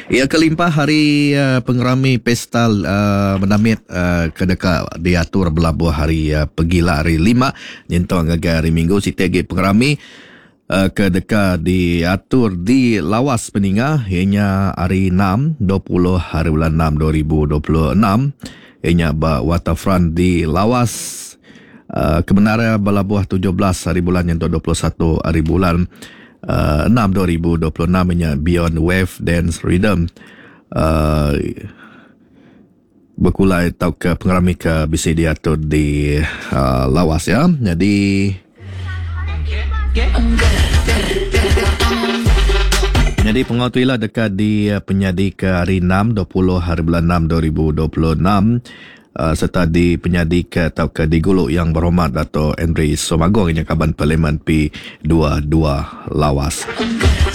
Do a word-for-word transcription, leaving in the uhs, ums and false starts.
Ya, kelimpah hari uh, pengerami pesta uh, menamit uh, kedeka diatur berlabuh hari uh, pegila hari lima nyentong agak hari minggu sitegi pengerami uh, kedeka diatur di lawas peningah ianya hari enam dua puluh hari bulan enam dua ribu dua puluh enam ianya ba waterfront di lawas uh, kebenaran berlabuh tujuh belas hari bulan nyentong dua puluh satu hari bulan Uh, enam dua ribu dua puluh enam nya Beyond Wave Dance Rhythm uh, berkulai atau ke pengerami ke bisa diatur di uh, lawas ya. Jadi Jadi pengatuilah dekat di uh, penyadi ke hari enam dua puluh hari bulan enam dua ribu dua puluh enam uh, serta di penyadi ke atau ke di Guluk yang berhormat Dato' Henry Somagong yang Kaban Parlimen P dua puluh dua Lawas.